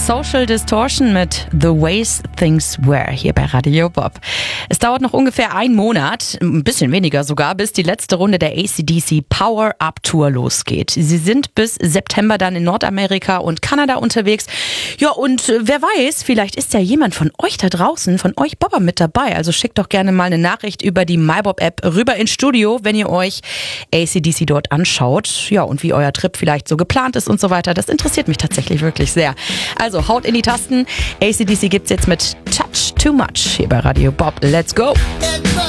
Social Distortion mit The Ways Things Were hier bei Radio Bob. Es dauert noch ungefähr einen Monat, ein bisschen weniger sogar, bis die letzte Runde der AC/DC Power Up Tour losgeht. Sie sind bis September dann in Nordamerika und Kanada unterwegs. Ja, und wer weiß, vielleicht ist ja jemand von euch da draußen, von euch Bobber mit dabei. Also schickt doch gerne mal eine Nachricht über die MyBob-App rüber ins Studio, wenn ihr euch AC/DC dort anschaut. Ja, und wie euer Trip vielleicht so geplant ist und so weiter. Das interessiert mich tatsächlich wirklich sehr. Also haut in die Tasten. AC/DC gibt's jetzt mit Touch Too Much hier bei Radio Bob. Let's go!